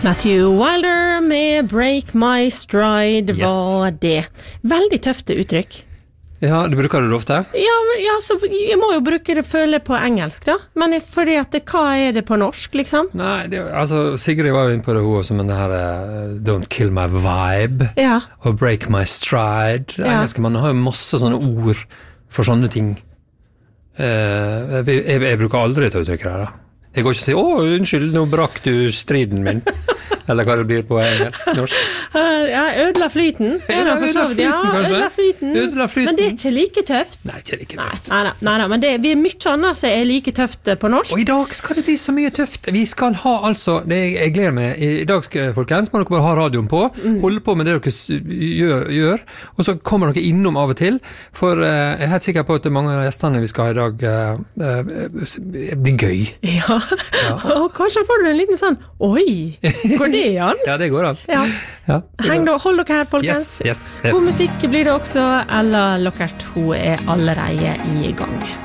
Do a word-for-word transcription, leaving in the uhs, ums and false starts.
Matthew Wilder med Break My Stride Yes. var det. Veldig tøfte uttrykk. Ja, det bruker du det ofte? Ja, ja, så jeg må jo bruke det føle på engelsk da. Men fordi at det, hva er det på norsk, liksom? Nei, det, altså Sigrid var jo inne på det hun som den her uh, Don't kill my vibe Ja. og break my stride. Ja. Engelske man har jo masse sånne ord for sånne ting. Uh, jeg, jeg, jeg bruker aldri til å uttrykke det da. Jeg går ikke og sier, å, unnskyld, nå brakk du striden min. Eller hva det blir på engelsk, norsk. Ja, ødela flyten. Ja, ødela flyten, ja, kanskje. Ødela flyten. Ødela flyten. Men det er ikke like tøft. Nei, ikke like tøft. Nei, nei, nei, nei men det, vi er mye annet som er like tøft på norsk. Og i dag skal det bli så mye tøft. Vi skal ha altså, det jeg, jeg gleder meg, i dag skal, folkens, må dere bare ha radioen på, mm. holde på med det dere gjør, gjør, og så kommer dere innom av og til, for uh, jeg er helt sikker på at mange av gjestene vi skal ha i dag uh, uh, blir gøy. Ja. Ja, og kanskje får du en liten sånn, oi, går det an? Ja, det går an. Ja. Ja, Heng da, hold dere her, folkens. Yes, yes, yes. God musikk blir det også, Ella Lockert, hun er allerede i gang.